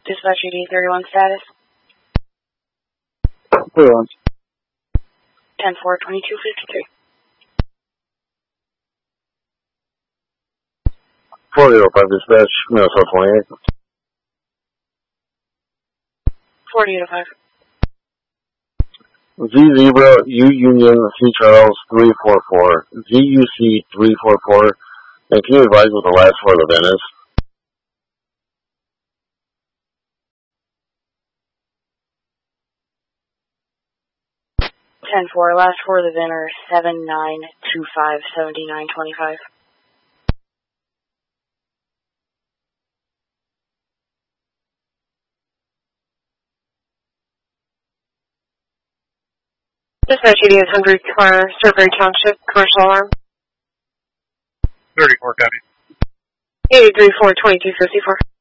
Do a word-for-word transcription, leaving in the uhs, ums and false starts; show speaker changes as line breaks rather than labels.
Dispatch E D thirty-one status.
thirty-one.
ten four twenty-two fifty-three.
four oh five dispatch, Minnesota twenty-eight.
forty-eight oh five.
Z Zebra, U Union, C Charles, three four four. Z U C, three four four. And can you advise what the last four of the V I N is?
ten four, last four of the V I N are seven nine two five seven nine two five. Dispatch E D is Hungry Car, Surgery Township, commercial alarm.
thirty-four, copy.
eight three four two two five four.